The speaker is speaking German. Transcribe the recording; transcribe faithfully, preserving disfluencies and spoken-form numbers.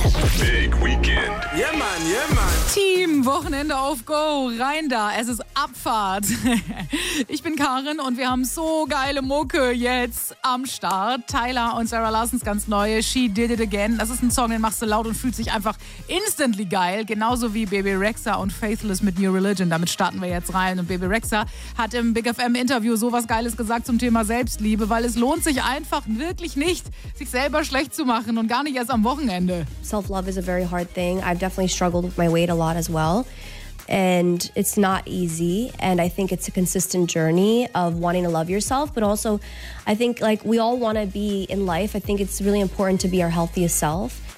Big Weekend. Yeah, man, yeah, man. Team, Wochenende auf Go, rein da, es ist Abfahrt. Ich bin Karin und wir haben so geile Mucke jetzt am Start. Tyler und Sarah Larsons ganz neue She Did It Again. Das ist ein Song, den machst du laut und fühlt sich einfach instantly geil. Genauso wie Bebe Rexha und Faithless mit New Religion. Damit starten wir jetzt rein. Und Bebe Rexha hat im Big F M Interview sowas Geiles gesagt zum Thema Selbstliebe, weil es lohnt sich einfach wirklich nicht, sich selber schlecht zu machen und gar nicht erst am Wochenende. Self-love is a very hard thing. I've definitely struggled with my weight a lot as well. And it's not easy. And I think it's a consistent journey of wanting to love yourself. But also, I think like we all want to be in life. I think it's really important to be our healthiest self.